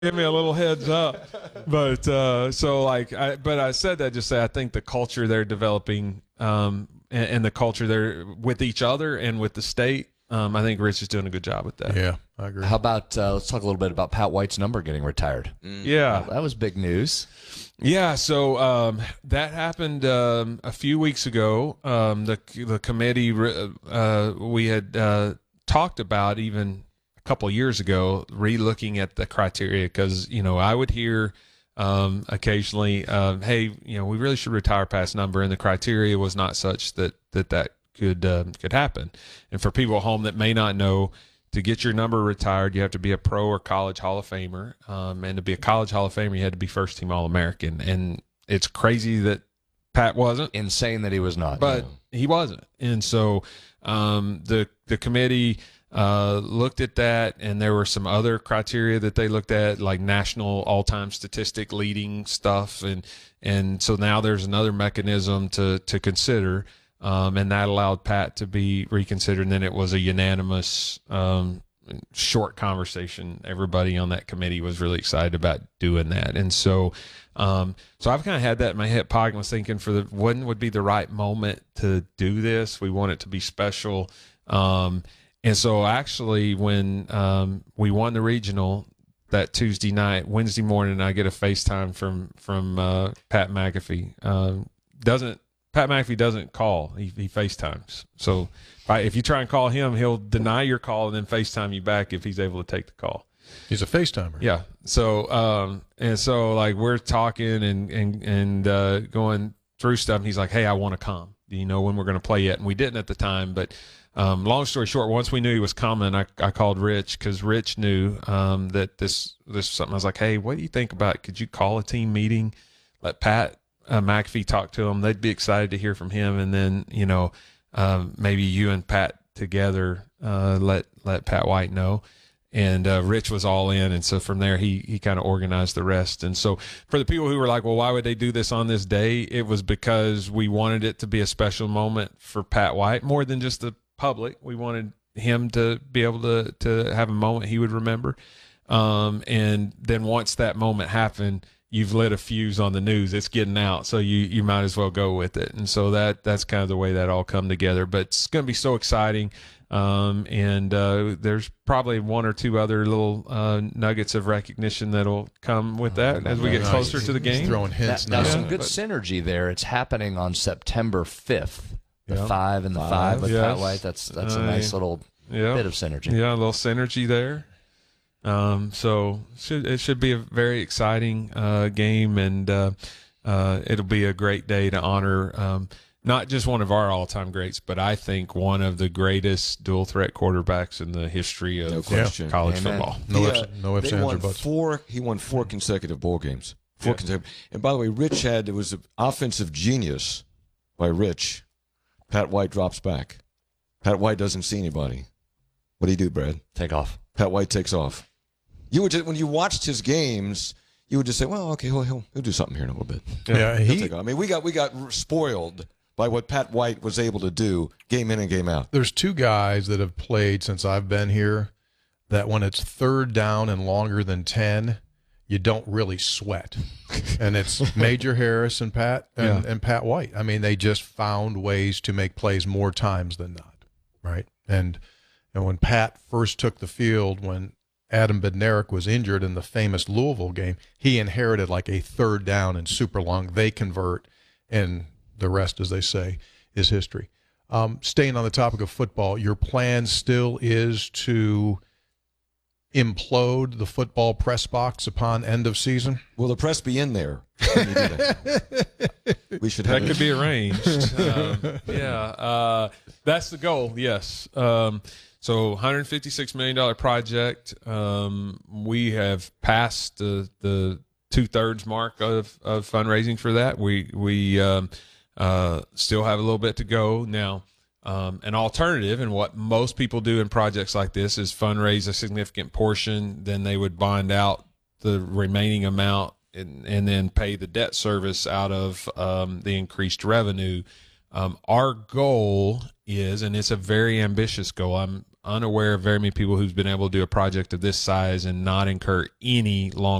give me a little heads up. But but I said that just say I think the culture they're developing, and the culture they're with each other and with the state. I think Rich is doing a good job with that. Yeah, I agree. How about let's talk a little bit about Pat White's number getting retired. Yeah, That was big news. yeah. So that happened a few weeks ago. The committee we had talked about even a couple of years ago, re-looking at the criteria because I would hear occasionally, hey, we really should retire Pat's number, and the criteria was not such that could happen. And for people at home that may not know, to get your number retired, you have to be a pro or college Hall of Famer. And to be a college Hall of Famer, you had to be first team All-American. And it's crazy that Pat wasn't. Insane that he was not. But he wasn't. And so the committee looked at that, and there were some other criteria that they looked at, like national all-time statistic leading stuff. And so now there's another mechanism to consider. And that allowed Pat to be reconsidered. And then it was a unanimous, short conversation. Everybody on that committee was really excited about doing that. And so I've kind of had that in my hip pocket. I was thinking when would be the right moment to do this? We want it to be special. And so actually when we won the regional that Tuesday night, Wednesday morning, I get a FaceTime from Pat McAfee. Pat McAfee doesn't call. He FaceTimes. So if you try and call him, he'll deny your call and then FaceTime you back if he's able to take the call. He's a FaceTimer. Yeah. So like we're talking and going through stuff, and he's like, "Hey, I want to come. Do you know when we're going to play yet?" And we didn't at the time, but long story short, once we knew he was coming, I called Rich because Rich knew that this was something. I was like, "Hey, what do you think about? Could you call a team meeting? Let Pat McAfee talk to him. They'd be excited to hear from him, and then maybe you and Pat together let Pat White know." And Rich was all in, and so from there he kind of organized the rest. And so for the people who were like, "Well, why would they do this on this day?" It was because we wanted it to be a special moment for Pat White, more than just the public. We wanted him to be able to have a moment he would remember. And then once that moment happened, you've lit a fuse on the news. It's getting out, so you might as well go with it. And so that's kind of the way that all come together. But it's going to be so exciting. And there's probably one or two other little nuggets of recognition that'll come with that as we get closer to the game. He's throwing hints Now, now. some good synergy there. It's happening on September 5th. The 5 and the 5 with Pat White. That's a nice little bit of synergy. Yeah, a little synergy there. So it should be a very exciting game, and it'll be a great day to honor not just one of our all-time greats, but I think one of the greatest dual-threat quarterbacks in the history of college football. No ifs, ands, or buts. He won 4 consecutive bowl games. 4 consecutive. And by the way, it was an offensive genius by Rich. Pat White drops back. Pat White doesn't see anybody. What do you do, Brad? Take off. Pat White takes off. You would just, when you watched his games, you would just say, "Well, okay, he'll do something here in a little bit." Yeah, He'll take off. I mean, we got spoiled by what Pat White was able to do game in and game out. There's 2 guys that have played since I've been here that when it's third down and longer than 10, you don't really sweat. And it's Major Harris and Pat Pat White. I mean, they just found ways to make plays more times than not, right? And when Pat first took the field, when Adam Bednarik was injured in the famous Louisville game, he inherited like a third down and super long. They convert, and the rest, as they say, is history. Staying on the topic of football, your plan still is to implode the football press box upon end of season? Will the press be in there when you do that? We should have that could be arranged. That's the goal. Yes. So $156 million project. We have passed the 2/3 mark of fundraising for that. We still have a little bit to go now. An alternative, and what most people do in projects like this, is fundraise a significant portion, then they would bond out the remaining amount and then pay the debt service out of the increased revenue. Our goal is, and it's a very ambitious goal, unaware of very many people who's been able to do a project of this size and not incur any long